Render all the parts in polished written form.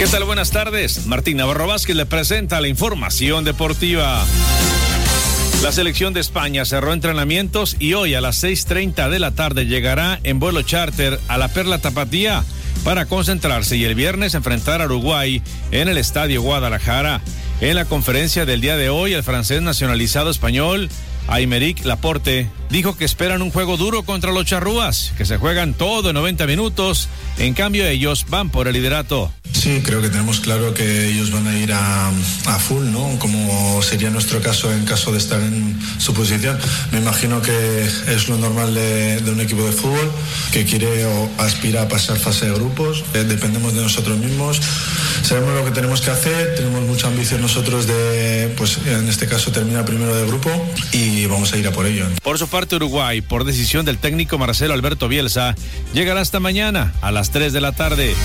¿Qué tal? Buenas tardes. Martín Navarro Vázquez le presenta la información deportiva. La selección de España cerró entrenamientos y hoy a las 6:30 de la tarde llegará en vuelo charter a la Perla Tapatía para concentrarse y el viernes enfrentar a Uruguay en el Estadio Guadalajara. En la conferencia del día de hoy, el francés nacionalizado español Aymeric Laporte dijo que esperan un juego duro contra los charrúas, que se juegan todo en 90 minutos, en cambio ellos van por el liderato. Sí, creo que tenemos claro que ellos van a ir a full, ¿no? Como sería nuestro caso en caso de estar en su posición. Me imagino que es lo normal de un equipo de fútbol, que quiere o aspira a pasar fase de grupos. Dependemos de nosotros mismos. Sabemos lo que tenemos que hacer, tenemos mucha ambición nosotros de, pues en este caso, terminar primero de grupo y vamos a ir a por ello. Por su parte, Uruguay, por decisión del técnico Marcelo Alberto Bielsa, llegará hasta mañana a las 3 de la tarde.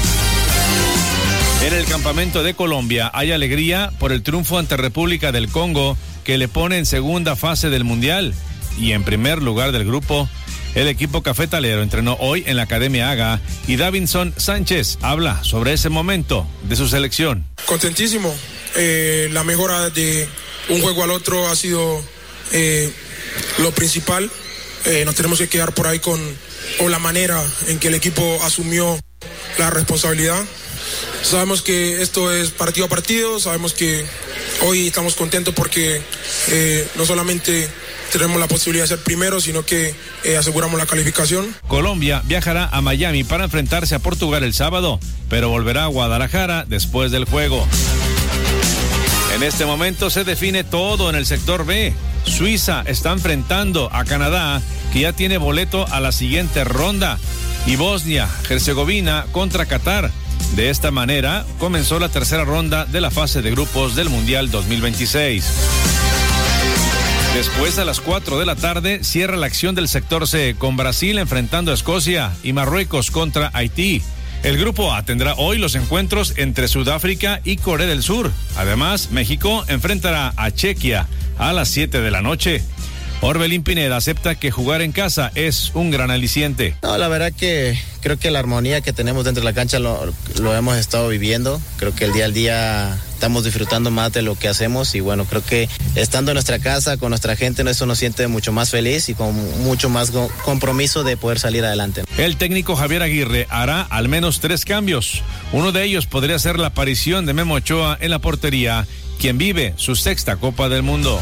En el campamento de Colombia hay alegría por el triunfo ante República del Congo, que le pone en segunda fase del Mundial y en primer lugar del grupo. El equipo cafetalero entrenó hoy en la Academia Haga y Davinson Sánchez habla sobre ese momento de su selección. Contentísimo. La mejora de un juego al otro ha sido lo principal. Nos tenemos que quedar por ahí con la manera en que el equipo asumió la responsabilidad. Sabemos que esto es partido a partido, sabemos que hoy estamos contentos porque no solamente tenemos la posibilidad de ser primeros, sino que aseguramos la calificación. Colombia viajará a Miami para enfrentarse a Portugal el sábado, pero volverá a Guadalajara después del juego. En este momento se define todo en el sector B. Suiza está enfrentando a Canadá, que ya tiene boleto a la siguiente ronda, y Bosnia-Herzegovina contra Qatar. De esta manera, comenzó la tercera ronda de la fase de grupos del Mundial 2026. Después, a las 4 de la tarde, cierra la acción del sector C, con Brasil enfrentando a Escocia y Marruecos contra Haití. El grupo A tendrá hoy los encuentros entre Sudáfrica y Corea del Sur. Además, México enfrentará a Chequia a las 7 de la noche. Orbelín Pineda acepta que jugar en casa es un gran aliciente. No, la verdad que creo que la armonía que tenemos dentro de la cancha lo hemos estado viviendo. Creo que el día al día estamos disfrutando más de lo que hacemos y bueno, creo que estando en nuestra casa con nuestra gente, eso nos siente mucho más feliz y con mucho más compromiso de poder salir adelante. El técnico Javier Aguirre hará al menos 3 cambios. Uno de ellos podría ser la aparición de Memo Ochoa en la portería, quien vive su 6ª Copa del Mundo.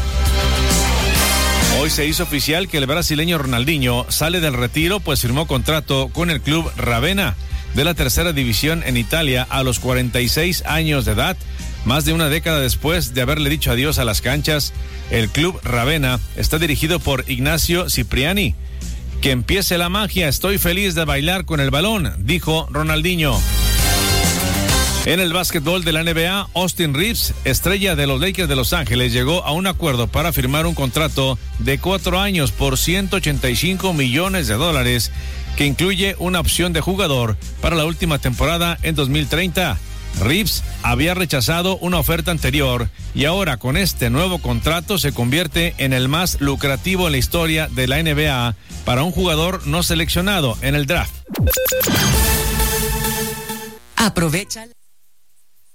Hoy se hizo oficial que el brasileño Ronaldinho sale del retiro, pues firmó contrato con el club Ravenna de la tercera división en Italia a los 46 años de edad. Más de una década después de haberle dicho adiós a las canchas, el club Ravenna está dirigido por Ignacio Cipriani. Que empiece la magia, estoy feliz de bailar con el balón, dijo Ronaldinho. En el básquetbol de la NBA, Austin Reeves, estrella de los Lakers de Los Ángeles, llegó a un acuerdo para firmar un contrato de 4 años por $185 millones, que incluye una opción de jugador para la última temporada en 2030. Reeves había rechazado una oferta anterior y ahora con este nuevo contrato se convierte en el más lucrativo en la historia de la NBA para un jugador no seleccionado en el draft. Aprovecha.